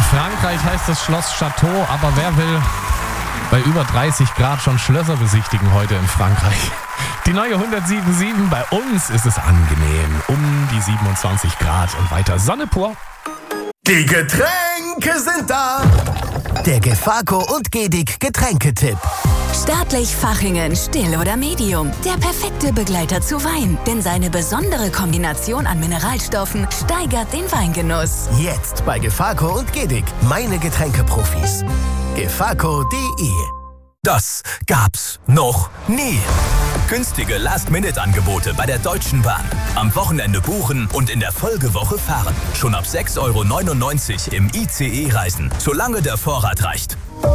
Frankreich heißt das Schloss Château, aber wer will bei über 30 Grad schon Schlösser besichtigen heute in Frankreich? Die neue 107.7, bei uns ist es angenehm. Um die 27 Grad und weiter Sonne pur. Die Getränke sind da. Der Gefaco und Gedig Getränketipp. Staatlich Fachingen, still oder medium. Der perfekte Begleiter zu Wein. Denn seine besondere Kombination an Mineralstoffen steigert den Weingenuss. Jetzt bei Gefaco und Gedig. Meine Getränkeprofis. Gefaco.de. Das gab's noch nie. Günstige Last-Minute-Angebote bei der Deutschen Bahn. Am Wochenende buchen und in der Folgewoche fahren. Schon ab 6,99 € im ICE reisen, solange der Vorrat reicht.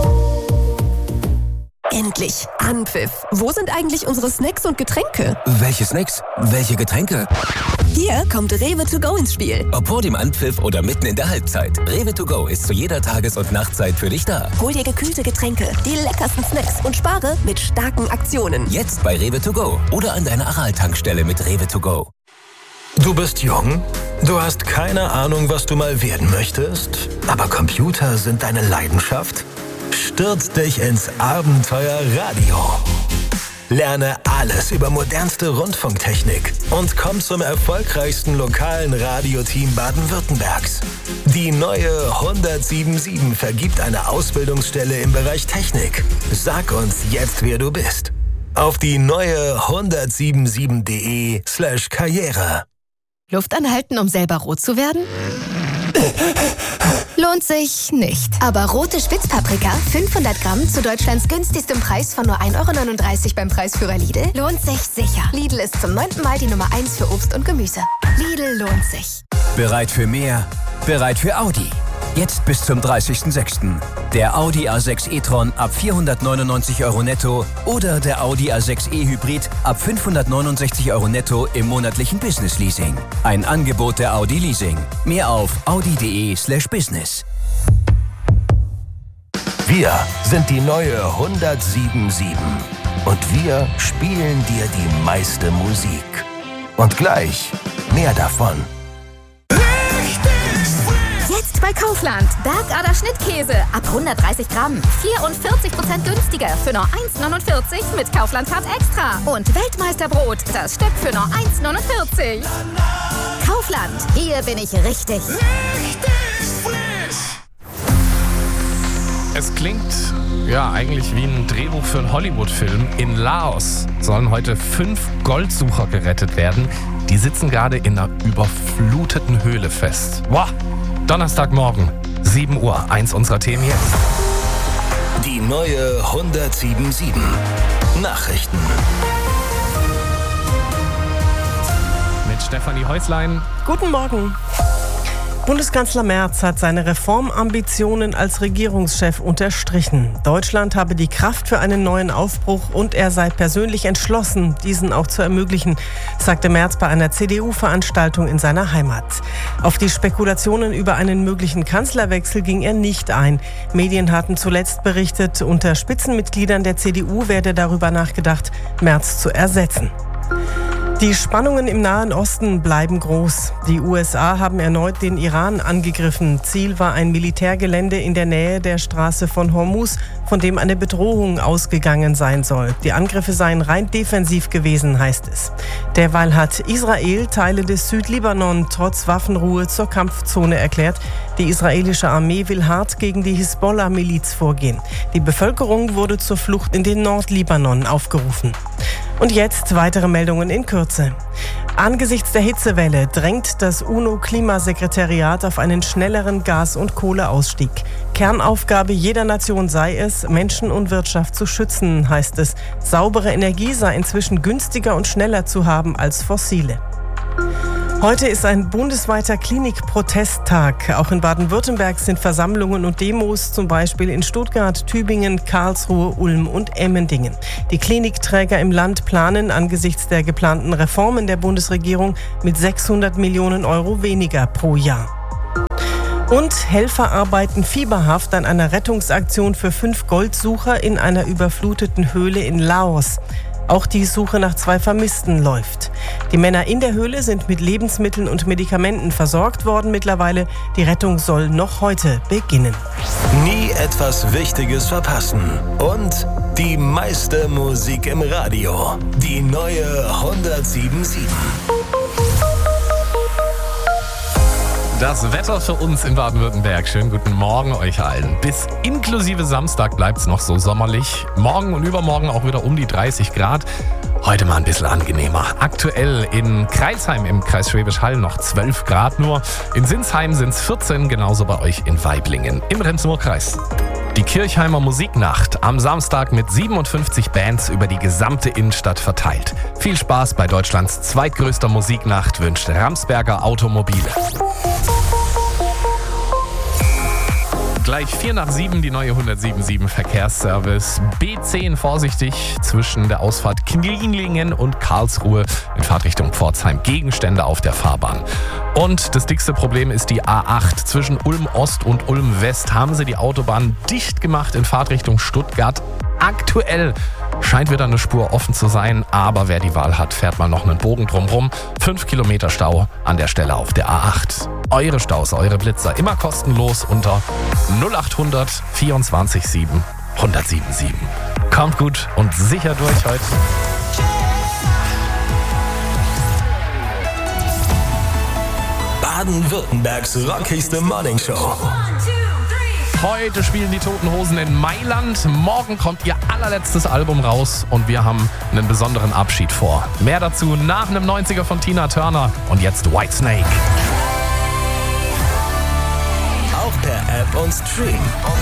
Endlich Anpfiff. Wo sind eigentlich unsere Snacks und Getränke? Welche Snacks? Welche Getränke? Hier kommt Rewe to go ins Spiel. Ob vor dem Anpfiff oder mitten in der Halbzeit. Rewe to go ist zu jeder Tages- und Nachtzeit für dich da. Hol dir gekühlte Getränke, die leckersten Snacks und spare mit starken Aktionen. Jetzt bei Rewe to go oder an deiner Aral-Tankstelle mit Rewe to go. Du bist jung, du hast keine Ahnung, was du mal werden möchtest, aber Computer sind deine Leidenschaft? Stürz dich ins Abenteuer Radio. Lerne alles über modernste Rundfunktechnik und komm zum erfolgreichsten lokalen Radioteam Baden-Württembergs. Die neue 107.7 vergibt eine Ausbildungsstelle im Bereich Technik. Sag uns jetzt, wer du bist. Auf die neue 177.de/Karriere. Luft anhalten, um selber rot zu werden? Lohnt sich nicht. Aber rote Spitzpaprika, 500 Gramm zu Deutschlands günstigstem Preis von nur 1,39 € beim Preisführer Lidl, lohnt sich sicher. Lidl ist zum 9. Mal die Nummer 1 für Obst und Gemüse. Lidl lohnt sich. Bereit für mehr? Bereit für Audi. Jetzt bis zum 30.06. Der Audi A6 e-tron ab 499 € netto oder der Audi A6 e-Hybrid ab 569 € netto im monatlichen Business-Leasing. Ein Angebot der Audi Leasing. Mehr auf audi.de/business. Wir sind die neue 107.7 und wir spielen dir die meiste Musik. Und gleich mehr davon. Jetzt bei Kaufland. Bergader Schnittkäse ab 130 Gramm. 44% günstiger für nur 1,49 € mit Kaufland Card Extra. Und Weltmeisterbrot, das Stück für nur 1,49 €. Kaufland, hier bin ich richtig. Es klingt ja eigentlich wie ein Drehbuch für einen Hollywood-Film. In Laos sollen heute 5 Goldsucher gerettet werden. Die sitzen gerade in einer überfluteten Höhle fest. Wow! Donnerstagmorgen, 7 Uhr, eins unserer Themen jetzt. Die neue 107.7 Nachrichten. Mit Stefanie Häuslein. Guten Morgen. Bundeskanzler Merz hat seine Reformambitionen als Regierungschef unterstrichen. Deutschland habe die Kraft für einen neuen Aufbruch und er sei persönlich entschlossen, diesen auch zu ermöglichen, sagte Merz bei einer CDU-Veranstaltung in seiner Heimat. Auf die Spekulationen über einen möglichen Kanzlerwechsel ging er nicht ein. Medien hatten zuletzt berichtet, unter Spitzenmitgliedern der CDU werde darüber nachgedacht, Merz zu ersetzen. Die Spannungen im Nahen Osten bleiben groß. Die USA haben erneut den Iran angegriffen. Ziel war ein Militärgelände in der Nähe der Straße von Hormuz, von dem eine Bedrohung ausgegangen sein soll. Die Angriffe seien rein defensiv gewesen, heißt es. Derweil hat Israel Teile des Südlibanon trotz Waffenruhe zur Kampfzone erklärt. Die israelische Armee will hart gegen die Hisbollah-Miliz vorgehen. Die Bevölkerung wurde zur Flucht in den Nordlibanon aufgerufen. Und jetzt weitere Meldungen in Kürze. Angesichts der Hitzewelle drängt das UNO-Klimasekretariat auf einen schnelleren Gas- und Kohleausstieg. Kernaufgabe jeder Nation sei es, Menschen und Wirtschaft zu schützen, heißt es. Saubere Energie sei inzwischen günstiger und schneller zu haben als fossile. Heute ist ein bundesweiter Klinik-Protesttag. Auch in Baden-Württemberg sind Versammlungen und Demos, zum Beispiel in Stuttgart, Tübingen, Karlsruhe, Ulm und Emmendingen. Die Klinikträger im Land planen angesichts der geplanten Reformen der Bundesregierung mit 600 Millionen € weniger pro Jahr. Und Helfer arbeiten fieberhaft an einer Rettungsaktion für 5 Goldsucher in einer überfluteten Höhle in Laos. Auch die Suche nach 2 Vermissten läuft. Die Männer in der Höhle sind mit Lebensmitteln und Medikamenten versorgt worden mittlerweile. Die Rettung soll noch heute beginnen. Nie etwas Wichtiges verpassen. Und die meiste Musik im Radio. Die neue 107.7. Das Wetter für uns in Baden-Württemberg. Schönen guten Morgen euch allen. Bis inklusive Samstag bleibt es noch so sommerlich. Morgen und übermorgen auch wieder um die 30 Grad. Heute mal ein bisschen angenehmer. Aktuell in Crailsheim im Kreis Schwäbisch Hall noch 12 Grad nur. In Sinsheim sind es 14, genauso bei euch in Waiblingen im Rems-Murr-Kreis. Die Kirchheimer Musiknacht am Samstag mit 57 Bands über die gesamte Innenstadt verteilt. Viel Spaß bei Deutschlands zweitgrößter Musiknacht wünscht Ramsberger Automobile. Gleich 6:45 die neue 107.7 Verkehrsservice. B10 vorsichtig zwischen der Ausfahrt Knielingen und Karlsruhe in Fahrtrichtung Pforzheim. Gegenstände auf der Fahrbahn. Und das dickste Problem ist die A8. Zwischen Ulm Ost und Ulm West haben sie die Autobahn dicht gemacht in Fahrtrichtung Stuttgart. Aktuell scheint wieder eine Spur offen zu sein, aber wer die Wahl hat, fährt mal noch einen Bogen drumherum. 5 Kilometer Stau an der Stelle auf der A8. Eure Staus, eure Blitzer, immer kostenlos unter 0800 24 7 1077. Kommt gut und sicher durch heute. Baden-Württembergs rockigste Morningshow. Heute spielen die Toten Hosen in Mailand. Morgen kommt ihr allerletztes Album raus und wir haben einen besonderen Abschied vor. Mehr dazu nach einem 90er von Tina Turner und jetzt Whitesnake. Auch per App und Stream.